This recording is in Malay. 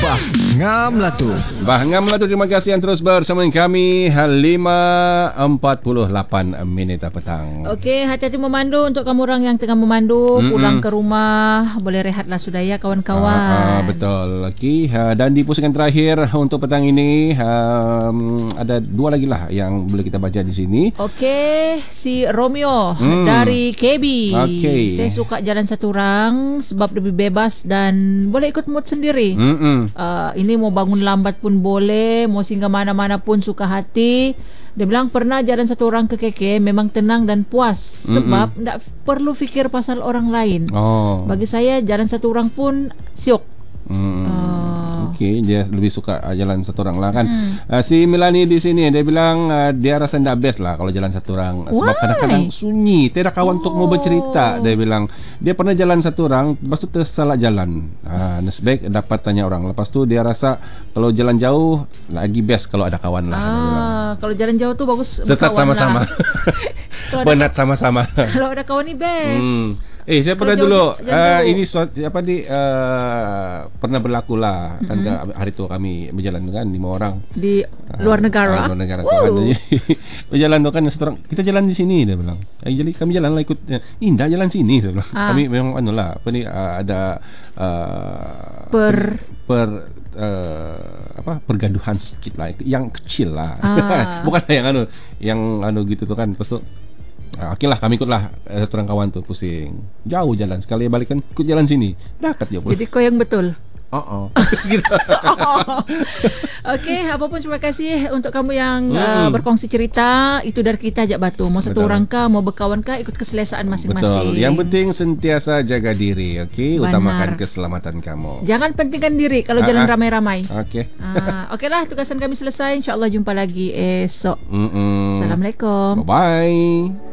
Ngam lah tu. Terima kasih yang terus bersama kami 5:48 minit petang. Okey, hati-hati memandu untuk kamu orang yang tengah memandu, pulang ke rumah, boleh rehatlah sudah ya kawan-kawan. Betul. Okey, dan di pusingan terakhir untuk petang ini ada dua lagi lah yang boleh kita baca di sini. Okey, si Romeo dari KB. Okey. Saya suka jalan satu orang sebab lebih bebas dan boleh ikut mood sendiri. Ini mau bangun lambat pun boleh, mau singgah mana-mana pun suka hati. Dia bilang pernah jalan satu orang ke KK, memang tenang dan puas sebab tak perlu fikir pasal orang lain. Bagi saya jalan satu orang pun siok. Okey, dia lebih suka jalan satu orang lah kan. Si Milani di sini dia bilang dia rasa tidak best lah kalau jalan satu orang. Sebab kadang-kadang sunyi, tiada kawan untuk mau bercerita. Dia bilang dia pernah jalan satu orang, lepas tu tersalah jalan. Nasibek dapat tanya orang. Lepas tu dia rasa kalau jalan jauh lagi best kalau ada kawan lah. Kalau jalan jauh tu bagus sesat sama-sama. Penat sama-sama. Kalau ada kawan ni best. Saya pernah dulu ini apa ni pernah berlaku lah kan hari tu kami berjalan kan 5 orang di luar negara. Luar negara tu kan. Berjalan tu kan satu orang, kita jalan di sini dia bilang. Jadi kami jalan lah ikut. Indah jalan sini saya bilang. Kami memang anulah apa ni ada pergaduhan sedikit lah yang kecil lah. Bukan yang anu gitu tu kan. Lepas tu okey lah, kami ikutlah satu orang kawan tu pusing. Jauh jalan, sekali balik kan ikut jalan sini. Dekat je pun. Jadi kau yang betul. Gitu. Okey, apapun terima kasih untuk kamu yang berkongsi cerita. Itu dari kita ajak batu. Mau satu orang kah, mau berkawan kah, ikut keselesaan masing-masing. Betul. Yang penting sentiasa jaga diri, okey? Utamakan keselamatan kamu. Jangan pentingkan diri kalau jalan ramai-ramai. Okey. Okeylah, tugasan kami selesai. InsyaAllah jumpa lagi esok. Assalamualaikum. Bye-bye.